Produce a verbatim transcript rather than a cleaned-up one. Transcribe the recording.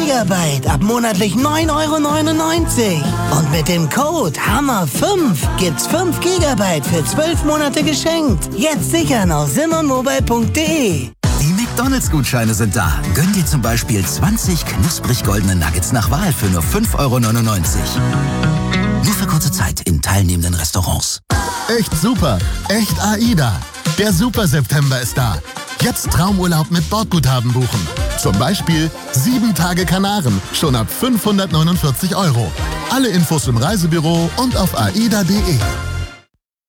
Gigabyte ab monatlich neun Euro neunundneunzig. Und mit dem Code Hammer fünf gibt's fünf Gigabyte für zwölf Monate geschenkt. Jetzt sichern auf simmermobile punkt de. Die McDonalds-Gutscheine sind da. Gönn dir zum Beispiel zwanzig knusprig goldene Nuggets nach Wahl für nur fünf Euro neunundneunzig. Nur für kurze Zeit in teilnehmenden Restaurants. Echt super. Echt AIDA. Der Super-September ist da. Jetzt Traumurlaub mit Bordguthaben buchen. Zum Beispiel sieben Tage Kanaren, schon ab fünfhundertneunundvierzig Euro. Alle Infos im Reisebüro und auf aida punkt de.